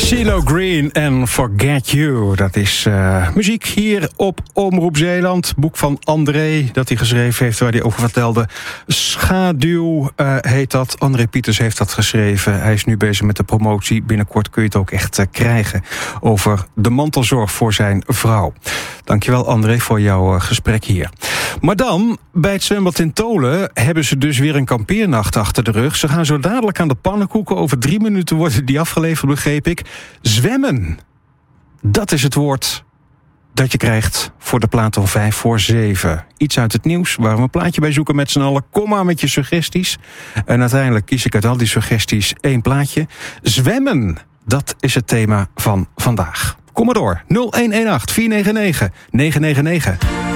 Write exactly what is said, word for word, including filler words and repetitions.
CeeLo Green en Forget You. Dat is uh, muziek hier op Omroep Zeeland. Boek van André, dat hij geschreven heeft, waar hij over vertelde. Schaduw uh, heet dat. André Pieters heeft dat geschreven. Hij is nu bezig met de promotie. Binnenkort kun je het ook echt uh, krijgen. Over de mantelzorg voor zijn vrouw. Dankjewel André voor jouw uh, gesprek hier. Maar dan, bij het zwembad in Tolen hebben ze dus weer een kampeernacht achter de rug. Ze gaan zo dadelijk aan de pannenkoeken. Over drie minuten worden die afgeleverd, begreep ik. Zwemmen. Dat is het woord dat je krijgt voor de plaat om vijf voor zeven. Iets uit het nieuws, waar we een plaatje bij zoeken met z'n allen. Kom maar met je suggesties. En uiteindelijk kies ik uit al die suggesties één plaatje. Zwemmen, dat is het thema van vandaag. Kom maar door. nul een een acht vier negen negen negen negen negen.